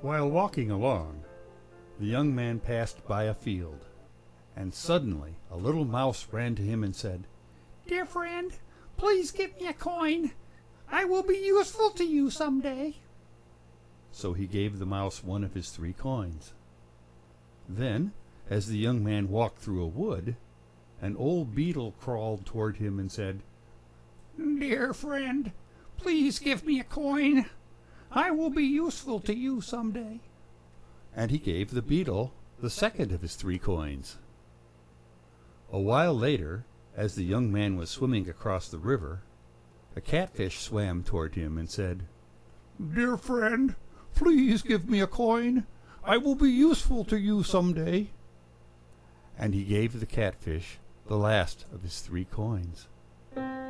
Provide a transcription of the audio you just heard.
While walking along, the young man passed by a field, and suddenly a little mouse ran to him and said, "Dear friend, please give me a coin. I will be useful to you some day." So he gave the mouse one of his 3 coins. Then, as the young man walked through a wood, an old beetle crawled toward him and said, "Dear friend, please give me a coin. I will be useful to you some day." And he gave the beetle the second of his 3 coins. A while later, as the young man was swimming across the river, a catfish swam toward him and said, "Dear friend, please give me a coin. I will be useful to you some day." And he gave the catfish the last of his 3 coins.